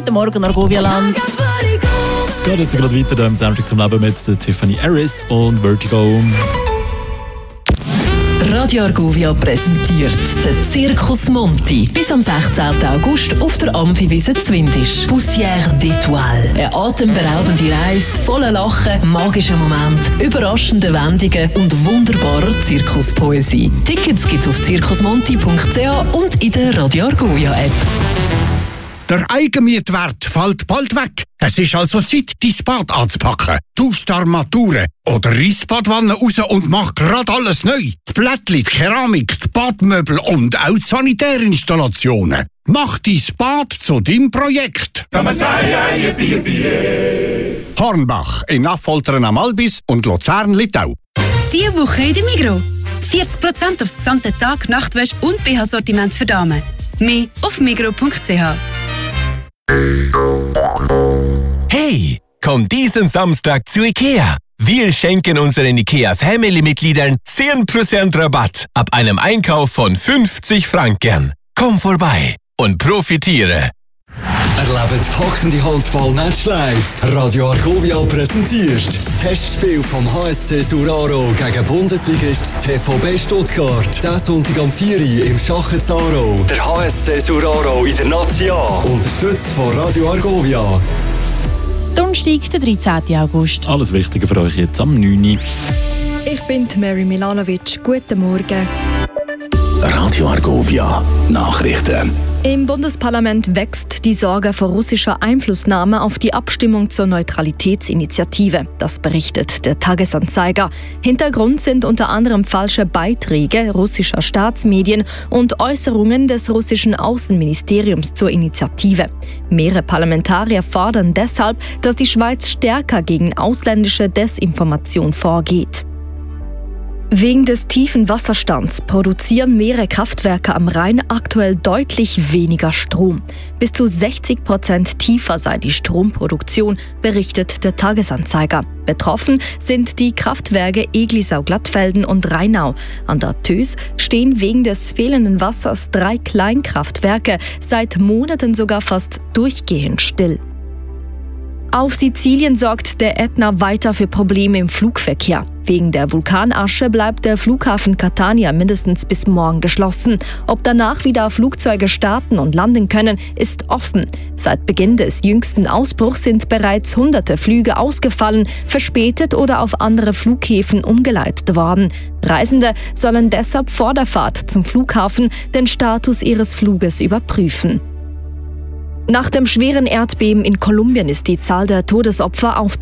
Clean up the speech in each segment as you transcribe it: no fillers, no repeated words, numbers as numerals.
Guten Morgen, Argovia-Land. Es geht jetzt gerade weiter hier im Soundtrack zum Leben mit Tiffany Harris und Vertigo. Radio Argovia präsentiert den Zirkus Monti. Bis am 16. August auf der Amphiwiese Zwindisch. Poussière d'étoiles. Eine atemberaubende Reise, voller Lachen, magischer Moment, überraschende Wendungen und wunderbarer Zirkuspoesie. Tickets gibt's auf zirkusmonti.ch und in der Radio Argovia App. Der Eigenmietwert fällt bald weg. Es ist also Zeit, dein Bad anzupacken. Tausch die Armaturen oder reiss die Badwanne raus und mach grad alles neu. Die Plättchen, die Keramik, die Badmöbel und auch die Sanitärinstallationen. Mach dein Bad zu deinem Projekt. Hornbach in Affoltern am Albis und Luzern-Litau. Diese Woche in der Migros. 40% aufs gesamte Tag-, Nachtwäsche und BH-Sortiment für Damen. Mehr auf migros.ch. Hey, komm diesen Samstag zu IKEA. Wir schenken unseren IKEA-Family-Mitgliedern 10% Rabatt ab einem Einkauf von 50 Franken. Komm vorbei und profitiere. Erlebt packende Handball-Match live. Radio Argovia präsentiert das Testspiel vom HSC Suraro gegen Bundesligist TVB Stuttgart. Diesen Sonntag am 4 Uhr im Schachen Zaro. Der HSC Suraro in der Nazi A. Unterstützt von Radio Argovia. Donnerstag, der 13. August. Alles Wichtige für euch jetzt am 9. Ich bin Mary Milanovic. Guten Morgen. Radio Argovia. Nachrichten. Im Bundesparlament wächst die Sorge vor russischer Einflussnahme auf die Abstimmung zur Neutralitätsinitiative. Das berichtet der Tagesanzeiger. Hintergrund sind unter anderem falsche Beiträge russischer Staatsmedien und Äußerungen des russischen Außenministeriums zur Initiative. Mehrere Parlamentarier fordern deshalb, dass die Schweiz stärker gegen ausländische Desinformation vorgeht. Wegen des tiefen Wasserstands produzieren mehrere Kraftwerke am Rhein aktuell deutlich weniger Strom. Bis zu 60% tiefer sei die Stromproduktion, berichtet der Tagesanzeiger. Betroffen sind die Kraftwerke Eglisau-Glattfelden und Rheinau. An der Tös stehen wegen des fehlenden Wassers 3 Kleinkraftwerke, seit Monaten sogar fast durchgehend still. Auf Sizilien sorgt der Ätna weiter für Probleme im Flugverkehr. Wegen der Vulkanasche bleibt der Flughafen Catania mindestens bis morgen geschlossen. Ob danach wieder Flugzeuge starten und landen können, ist offen. Seit Beginn des jüngsten Ausbruchs sind bereits hunderte Flüge ausgefallen, verspätet oder auf andere Flughäfen umgeleitet worden. Reisende sollen deshalb vor der Fahrt zum Flughafen den Status ihres Fluges überprüfen. Nach dem schweren Erdbeben in Kolumbien ist die Zahl der Todesopfer auf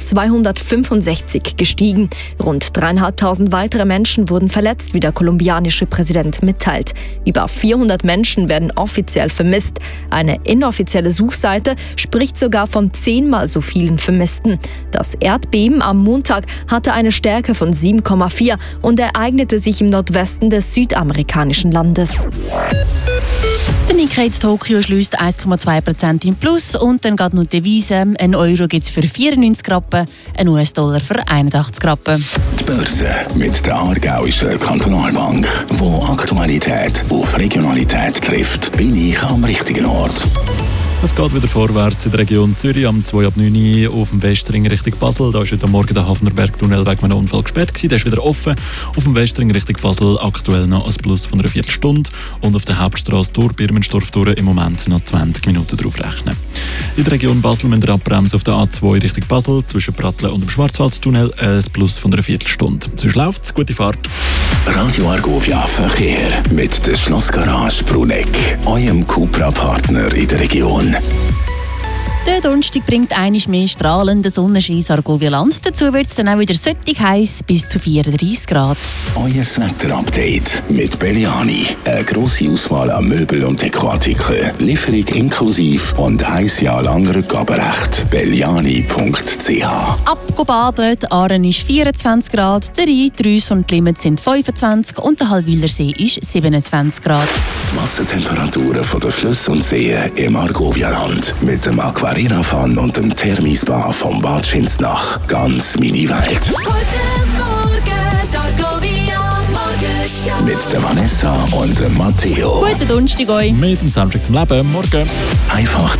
265 gestiegen. Rund 3.500 weitere Menschen wurden verletzt, wie der kolumbianische Präsident mitteilt. Über 400 Menschen werden offiziell vermisst. Eine inoffizielle Suchseite spricht sogar von 10-mal so vielen Vermissten. Das Erdbeben am Montag hatte eine Stärke von 7,4 und ereignete sich im Nordwesten des südamerikanischen Landes. Der Nikkei in Tokio schließt 1,2% im Plus und dann geht noch die Devise. Ein Euro gibt es für 94 Rappen, ein US-Dollar für 81 Rappen. Die Börse mit der Aargauischen Kantonalbank, wo Aktualität auf Regionalität trifft, bin ich am richtigen Ort. Es geht wieder vorwärts in der Region Zürich am 2 ab 9 Uhr auf dem Westring Richtung Basel. Da ist heute Morgen der Hafnerberg-Tunnel wegen einem Unfall gesperrt gewesen. Der ist wieder offen. Auf dem Westring Richtung Basel aktuell noch ein Plus von einer Viertelstunde. Und auf der Hauptstrasse durch Birmenstorf durch im Moment noch 20 Minuten drauf rechnen. In der Region Basel müssen wir abbremsen auf der A2 Richtung Basel zwischen Pratteln und dem Schwarzwaldtunnel ein Plus von einer Viertelstunde. Sonst läuft's. Gute Fahrt. Radio Argovia Verkehr mit der Schlossgarage Bruneck, eurem Cupra-Partner in der Region. Der Donnerstag bringt einmal mehr strahlenden Sonnenschein ins Argovia-Land. Dazu wird es dann auch wieder söttig heiß, bis zu 34 Grad. Euer Wetter-Update mit Belliani. Eine grosse Auswahl an Möbel- und Dekoartikeln. Lieferung inklusiv und 1 Jahr lang Rückgaberecht. Belliani.ch. Ab baden, die Aaren ist 24 Grad, der Rhein, die Rüss und die Limmat sind 25 und der Halbwiller See ist 27 Grad. Die Wassertemperaturen von den Flüssen und Seen im Argovia-Land mit dem Aquarina-Fun und dem Thermispa vom Bad Schinsnach. Ganz meine Welt. Guten Morgen, Argovia Morgenshow. Mit der Vanessa und dem Matteo. Guten Donnerstag euch. Mit dem Soundtrack zum Leben. Morgen. Einfach